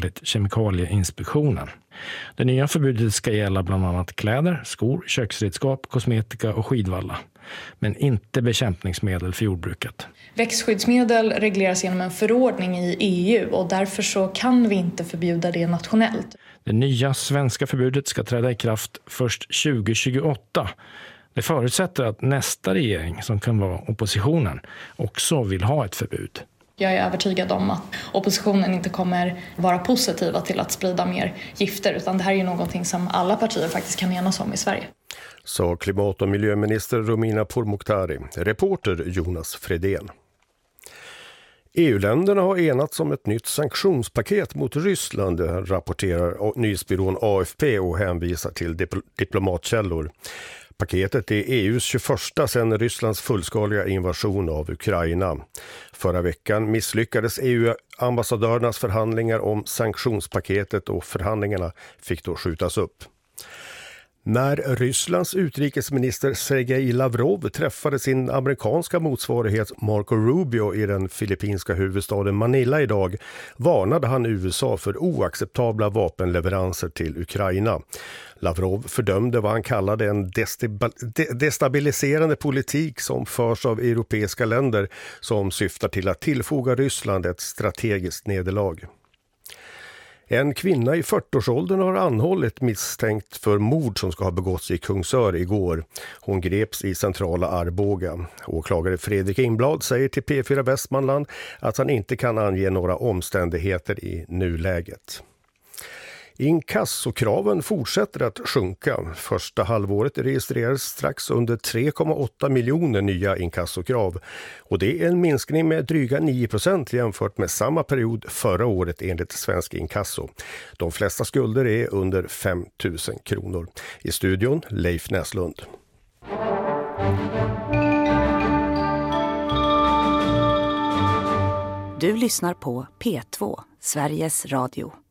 enligt Kemikalieinspektionen. Det nya förbudet ska gälla bland annat kläder, skor, köksredskap, kosmetika och skidvalla, men inte bekämpningsmedel för jordbruket. Växtskyddsmedel regleras genom en förordning i EU och därför så kan vi inte förbjuda det nationellt. Det nya svenska förbudet ska träda i kraft först 2028. Det förutsätter att nästa regering, som kan vara oppositionen, också vill ha ett förbud. Jag är övertygad om att oppositionen inte kommer vara positiva till att sprida mer gifter, utan det här är ju någonting som alla partier faktiskt kan enas om i Sverige. Sa klimat- och miljöminister Romina Pourmokhtari. Reporter Jonas Fredén. EU-länderna har enats om ett nytt sanktionspaket mot Ryssland, rapporterar nyhetsbyrån AFP och hänvisar till diplomatkällor. Paketet är EUs 21 sedan Rysslands fullskaliga invasion av Ukraina. Förra veckan misslyckades EU-ambassadörernas förhandlingar om sanktionspaketet och förhandlingarna fick då skjutas upp. När Rysslands utrikesminister Sergej Lavrov träffade sin amerikanska motsvarighet Marco Rubio i den filippinska huvudstaden Manila idag varnade han USA för oacceptabla vapenleveranser till Ukraina. Lavrov fördömde vad han kallade en destabiliserande politik som förs av europeiska länder som syftar till att tillfoga Ryssland ett strategiskt nederlag. En kvinna i 40-årsåldern har anhållit misstänkt för mord som ska ha begåtts i Kungsör igår. Hon greps i centrala Arboga. Åklagare Fredrik Ingblad säger till P4 Västmanland att han inte kan ange några omständigheter i nuläget. Inkassokraven fortsätter att sjunka. Första halvåret registrerades strax under 3,8 miljoner nya inkassokrav. Och det är en minskning med dryga 9% jämfört med samma period förra året enligt Svensk Inkasso. De flesta skulder är under 5 000 kronor. I studion Leif Näslund. Du lyssnar på P2, Sveriges Radio.